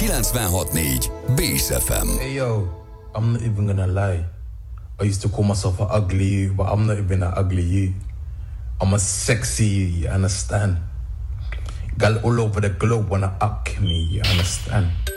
96.4 Bész FM. Hey yo, I'm not even gonna lie. I used to call myself an ugly you, but I'm not even an ugly you. I'm a sexy you, you understand? Girl all over the globe wanna up me, you understand?